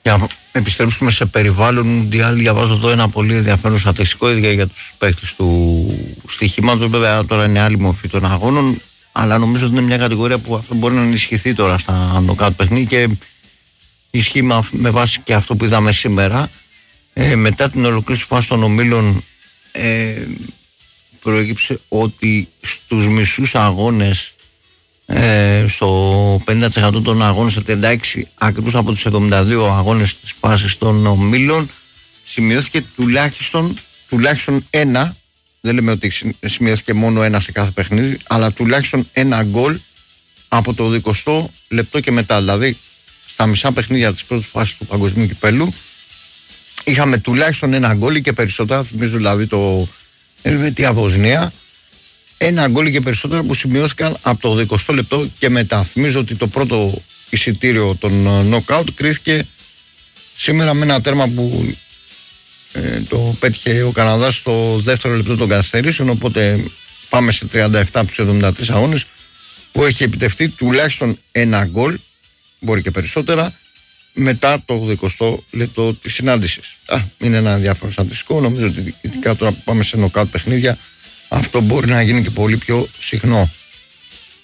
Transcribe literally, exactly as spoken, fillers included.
Για να επιστρέψουμε σε περιβάλλον Μουντιάλ, διαβάζω εδώ ένα πολύ ενδιαφέρον στατιστικό, ίδια για τους παίκτες του στοιχήματος. Βέβαια τώρα είναι άλλη μορφή των αγώνων, αλλά νομίζω ότι είναι μια κατηγορία που αυτό μπορεί να ενισχυθεί τώρα στα νοκάουτ παιχνίδι και ισχύει με βάση και αυτό που είδαμε σήμερα. Ε, μετά την ολοκλήρωση φάση των ομίλων, ε, προέκυψε ότι στους μισούς αγώνες, ε, στο πενήντα τοις εκατό των αγώνων, σε τριάντα έξι ακριβώς από τους εβδομήντα δύο αγώνες της φάσης των ομίλων, σημειώθηκε τουλάχιστον, τουλάχιστον ένα, δεν λέμε ότι σημειώθηκε μόνο ένα σε κάθε παιχνίδι, αλλά τουλάχιστον ένα γκολ από το εικοστό λεπτό και μετά. Δηλαδή στα μισά παιχνίδια της πρώτης φάσης του Παγκοσμίου Κυπέλλου είχαμε τουλάχιστον ένα γκολ και περισσότερα. Θυμίζω δηλαδή το Ελβετία-Βοσνία, ένα γκολ και περισσότερα που σημειώθηκαν από το εικοστό λεπτό και μετά. Θυμίζω ότι το πρώτο εισιτήριο των knockout κρίθηκε σήμερα με ένα τέρμα που ε, το πέτυχε ο Καναδάς στο δεύτερο λεπτό των καθυστερήσεων, οπότε πάμε σε τριάντα επτά από τους εβδομήντα τρεις αγώνες που έχει επιτευχθεί τουλάχιστον ένα γκολ, μπορεί και περισσότερα, μετά το εικοστό λεπτό της συνάντησης. Α, είναι ένα ενδιαφέρον στατιστικό. Νομίζω ότι ειδικά τώρα που πάμε σε νοκάουτ παιχνίδια, αυτό μπορεί να γίνει και πολύ πιο συχνό.